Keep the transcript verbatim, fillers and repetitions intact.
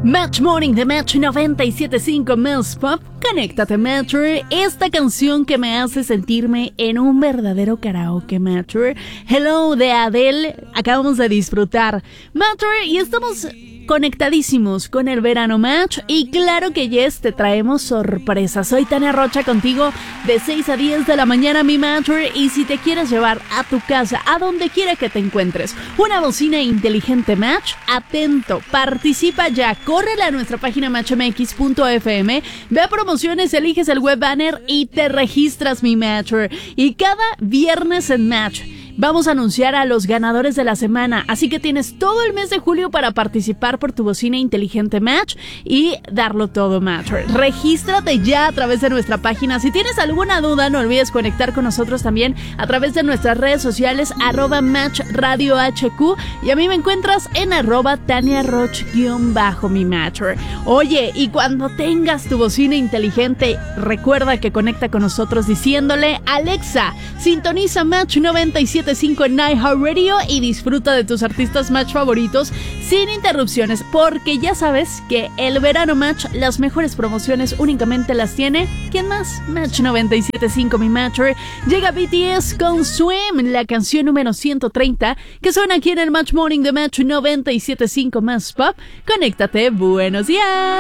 Match Morning de Match noventa y siete punto cinco Más Pop. Conéctate, Matcher. Esta canción que me hace sentirme en un verdadero karaoke, Matcher. Hello de Adele. Acabamos de disfrutar, Matcher, y estamos conectadísimos con el verano Match. Y claro que yes, te traemos sorpresas. Soy Tania Rocha contigo de seis a diez de la mañana, mi Matcher. Y si te quieres llevar a tu casa, a donde quiera que te encuentres, una bocina inteligente Match, atento, participa ya. Córrele a nuestra página match m x punto f m, ve a promociones, eliges el web banner y te registras, mi Matcher. Y cada viernes en Match vamos a anunciar a los ganadores de la semana, así que tienes todo el mes de julio para participar por tu bocina inteligente Match y darlo todo, Matcher. Regístrate ya a través de nuestra página. Si tienes alguna duda, no olvides conectar con nosotros también a través de nuestras redes sociales, arroba Match Radio H Q, y a mí me encuentras en arroba Tania Roch guión bajo, mi Matcher. Oye, y cuando tengas tu bocina inteligente, recuerda que conecta con nosotros diciéndole: Alexa, sintoniza Match noventa y siete punto cinco en iHeartRadio y disfruta de tus artistas Match favoritos sin interrupciones, porque ya sabes que el verano Match, las mejores promociones únicamente las tiene ¿quién más? Match noventa y siete punto cinco, mi Matcher. Llega B T S con Swim, la canción número ciento treinta, que suena aquí en el Match Morning de Match noventa y siete punto cinco Más Pop. Conéctate, buenos días.